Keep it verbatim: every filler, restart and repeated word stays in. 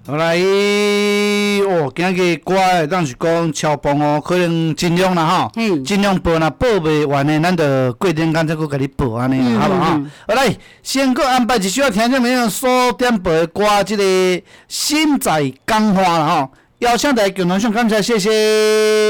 好来，哦，今日歌会当是讲超棒哦，可能尽量啦吼，尽量报啦，报袂完的，咱就过顶间再搁甲你报安尼啦，好无吼？好来，先搁安排一首听众朋友所点播的歌，即个心在讲话啦吼，邀请大家共同上感谢，谢谢。